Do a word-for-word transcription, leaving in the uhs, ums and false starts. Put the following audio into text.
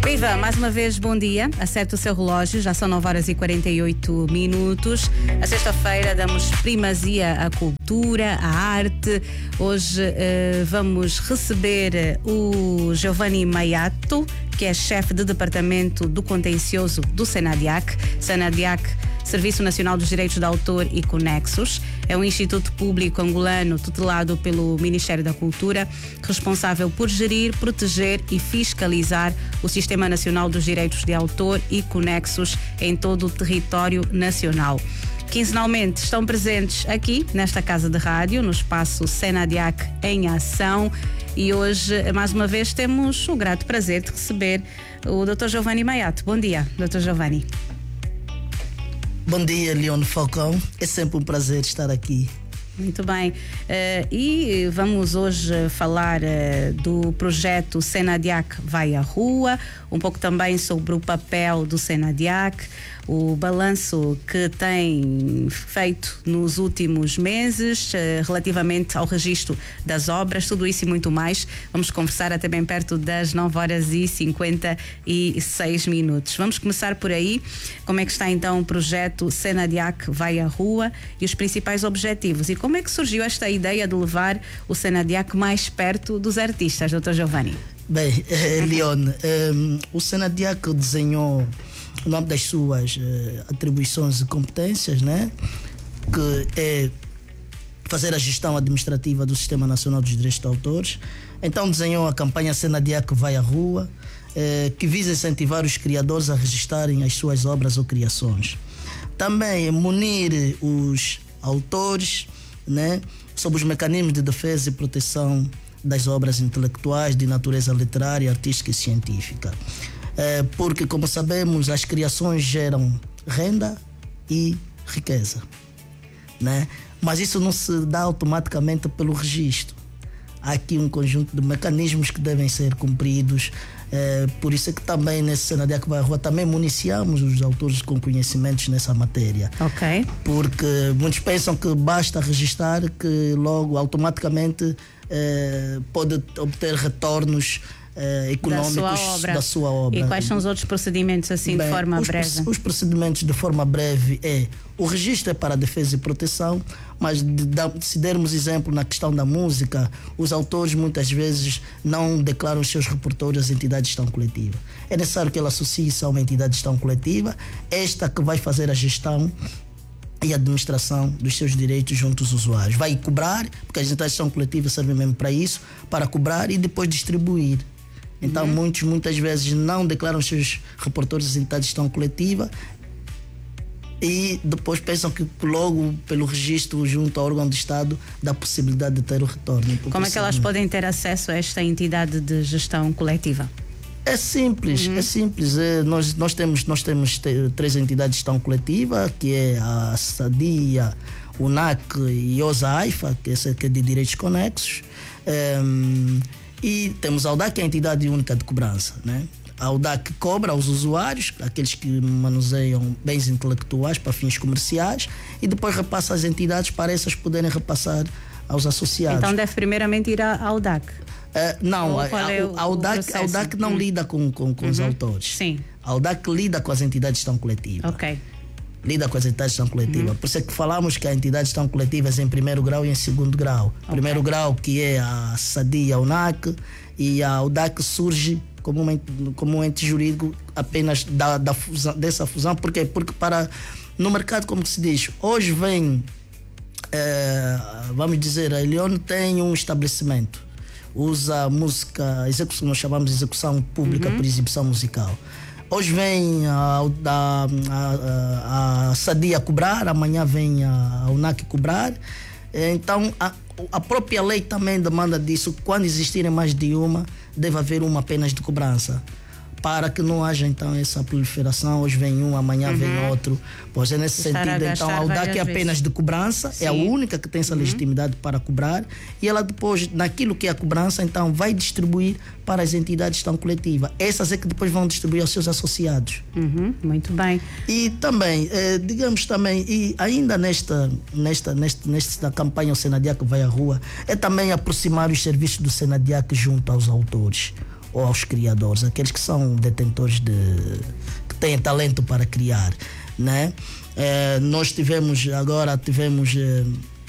Viva, mais uma vez bom dia, acerte o seu relógio, já são nove horas e quarenta e oito minutos. A sexta-feira damos primazia à cultura, à arte. Hoje eh, vamos receber o Giovanni Maiato, que é chefe de departamento do contencioso do SENADIAC. SENADIAC, Serviço Nacional dos Direitos de Autor e Conexos. É um instituto público angolano tutelado pelo Ministério da Cultura, responsável por gerir, proteger e fiscalizar o Sistema Nacional dos Direitos de Autor e Conexos em todo o território nacional. Quinzenalmente estão presentes aqui nesta casa de rádio, no espaço SENADIAC em Ação, e hoje, mais uma vez, temos o grato prazer de receber o doutor Giovanni Maiato. Bom dia, doutor Giovanni. Bom dia, Leone Falcão. É sempre um prazer estar aqui. Muito bem. Uh, e vamos hoje falar uh, do projeto SENADIAC Vai à Rua, um pouco também sobre o papel do SENADIAC, o balanço que tem feito nos últimos meses uh, relativamente ao registro das obras, tudo isso e muito mais. Vamos conversar até bem perto das nove horas e cinquenta e seis minutos. Vamos começar por aí. Como é que está então o projeto SENADIAC Vai à Rua e os principais objetivos? E como é que surgiu esta ideia de levar o SENADIAC mais perto dos artistas, doutor Giovanni? Bem, eh, Leone, eh, o SENADIAC desenhou o nome das suas eh, atribuições e competências, né? Que é fazer a gestão administrativa do Sistema Nacional dos Direitos de Autores. Então desenhou a campanha SENADIAC Vai à Rua, eh, que visa incentivar os criadores a registarem as suas obras ou criações. Também munir os autores, né, sobre os mecanismos de defesa e proteção das obras intelectuais de natureza literária, artística e científica. É, porque, como sabemos, as criações geram renda e riqueza, né? Mas isso não se dá automaticamente pelo registro. Há aqui um conjunto de mecanismos que devem ser cumpridos. É, por isso é que também nesse SENADIAC Vai à Rua também municiamos os autores com conhecimentos nessa matéria. Ok. Porque muitos pensam que basta registrar que logo automaticamente é, pode obter retornos é, económicos da sua, obra. da sua obra. E quais são os outros procedimentos assim Bem, de forma os, breve? Os procedimentos de forma breve é o registro é para defesa e proteção, mas de, de, se dermos exemplo na questão da música, os autores muitas vezes não declaram os seus repertórios às entidades de gestão coletiva. É necessário que ela associe-se a uma entidade de gestão coletiva, esta que vai fazer a gestão e a administração dos seus direitos junto aos usuários. Vai cobrar, porque as entidades de gestão coletiva servem mesmo para isso, para cobrar e depois distribuir. Então, uhum. muitos, muitas vezes não declaram os seus repertórios às entidades de gestão coletiva e depois pensam que logo pelo registro junto ao órgão de Estado dá a possibilidade de ter o retorno. Como é que elas podem ter acesso a esta entidade de gestão coletiva? É simples, uhum. é simples. É, nós, nós temos, nós temos três entidades de gestão coletiva, que é a SADIA, o N A C e OSA AIFA, que é de direitos conexos. É, e temos a AUDAC, que é a entidade única de cobrança, né? A AUDAC cobra aos usuários, aqueles que manuseiam bens intelectuais para fins comerciais, e depois repassa às entidades para essas poderem repassar aos associados. Então deve primeiramente ir à AUDAC? Uh, não, a, é a, a, AUDAC, a AUDAC não hum. lida com, com, com uhum. os autores. Sim. A AUDAC lida com as entidades de gestão coletiva. Ok. Lida com as entidades de gestão coletiva. Uhum. Por isso é que falamos que as entidades de gestão coletivas em primeiro grau e em segundo grau. Okay. Primeiro grau, que é a SADIA, a UNAC, e a AUDAC surge como um ente, como um ente jurídico apenas da, da fusão, dessa fusão. Por quê? Porque para, no mercado, como se diz, hoje vem, é, vamos dizer, a Leone tem um estabelecimento, usa música, execução, nós chamamos de execução pública uhum. por exibição musical. Hoje vem a, a, a, a SADIA cobrar, amanhã vem a, a UNAC cobrar. Então, a, a própria lei também demanda disso. Quando existirem mais de uma, deve haver uma apenas de cobrança, para que não haja então essa proliferação. Hoje vem um, amanhã uhum. vem outro. Pois é nesse Estar sentido, então a AUDAC é apenas vezes. de cobrança, Sim. é a única que tem essa uhum. legitimidade para cobrar, e ela depois, naquilo que é a cobrança, então vai distribuir para as entidades de gestão coletiva. Essas é que depois vão distribuir aos seus associados. Uhum. Muito bem. E também, eh, digamos também, e ainda nesta, nesta, nesta, nesta campanha o SENADIAC Vai à Rua, é também aproximar os serviços do SENADIAC junto aos autores. ou aos criadores, aqueles que são detentores de... que têm talento para criar, né? É, nós tivemos agora, tivemos... É,